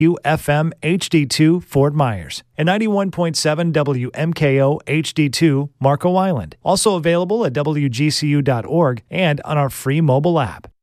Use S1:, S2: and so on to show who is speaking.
S1: WFM HD2 Fort Myers, and 91.7 WMKO HD2 Marco Island. Also available at WGCU.org and on our free mobile app.